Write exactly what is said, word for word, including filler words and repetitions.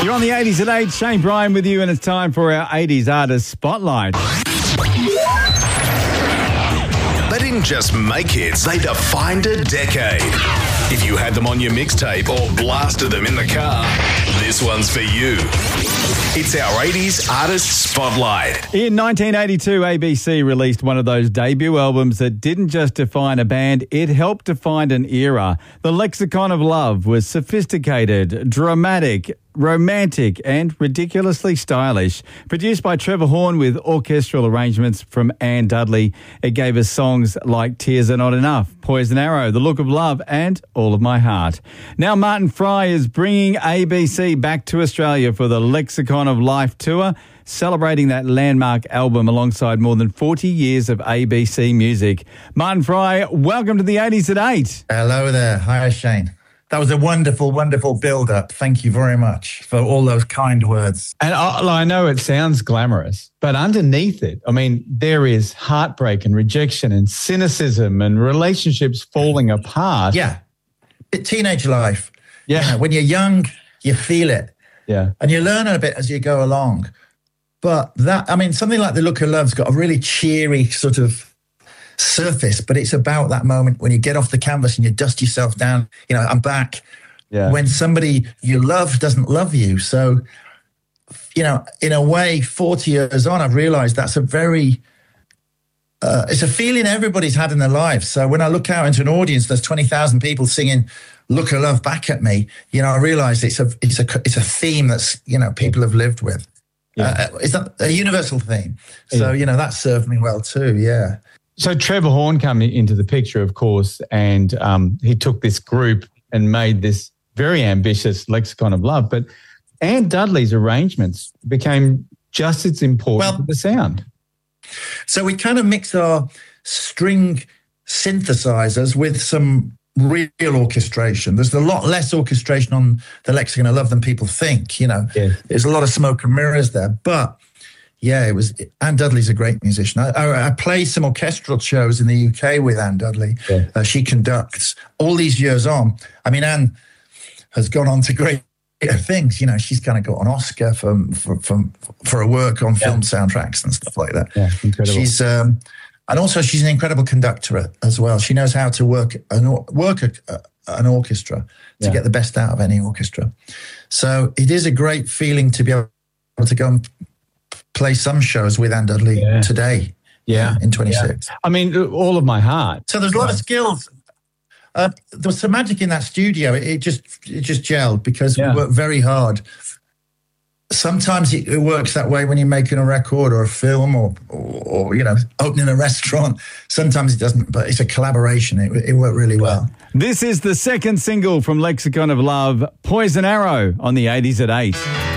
You're on the eighties at eight. Shane Bryan with you, and it's time for our eighties Artist Spotlight. They didn't just make hits, they defined a decade. If you had them on your mixtape or blasted them in the car, this one's for you. It's our eighties Artist Spotlight. In nineteen eighty-two, A B C released one of those debut albums that didn't just define a band, it helped define an era. The Lexicon of Love was sophisticated, dramatic, romantic and ridiculously stylish. Produced by Trevor Horn with orchestral arrangements from Anne Dudley, it gave us songs like Tears Are Not Enough, Poison Arrow, The Look of Love and All of My Heart. Now Martin Fry is bringing A B C back to Australia for the Lexicon of Life tour, celebrating that landmark album alongside more than forty years of A B C music. Martin Fry, welcome to the eighties at eight. Hello there. Hi, Shane. That was a wonderful, wonderful build-up. Thank you very much for all those kind words. And I, I know it sounds glamorous, but underneath it, I mean, there is heartbreak and rejection and cynicism and relationships falling apart. Yeah. Teenage life. Yeah. You know, when you're young, you feel it. Yeah. And you learn a bit as you go along. But that, I mean, something like The Look of Love's got a really cheery sort of surface, but it's about that moment when you get off the canvas and you dust yourself down. You know, I'm back. Yeah. When somebody you love doesn't love you. So, you know, in a way, forty years on, I've realized that's a very, uh, it's a feeling everybody's had in their lives. So when I look out into an audience, there's twenty thousand people singing Look of Love back at me. You know, I realize it's a, it's a, it's a theme that's, you know, people have lived with. Yeah. Uh, it's not a universal theme. So, yeah. you know, that served me well too. Yeah. So Trevor Horn came into the picture, of course, and um, he took this group and made this very ambitious Lexicon of Love. But Anne Dudley's arrangements became just as important well, to the sound. So we kind of mix our string synthesizers with some real orchestration. There's a lot less orchestration on the Lexicon of Love than people think. You know, yeah. There's a lot of smoke and mirrors there, but. Yeah, it was. Anne Dudley's a great musician. I, I, I play some orchestral shows in the U K with Anne Dudley. Yeah. Uh, she conducts all these years on. I mean, Anne has gone on to great things. You know, she's kind of got an Oscar for for for, for her work on yeah. film soundtracks and stuff like that. Yeah, incredible. She's um, and also she's an incredible conductor as well. She knows how to work an work a, a, an orchestra to yeah. get the best out of any orchestra. So it is a great feeling to be able to go and play some shows with Anne Dudley yeah. today. Yeah. In twenty-six. Yeah. I mean, All of My Heart. So there's a lot of skills. Uh, there was some magic in that studio. It, it just it just gelled because yeah. we worked very hard. Sometimes it, it works that way when you're making a record or a film or, or, or, you know, opening a restaurant. Sometimes it doesn't, but it's a collaboration. It, it worked really well. This is the second single from Lexicon of Love, Poison Arrow, on the eighties at eight.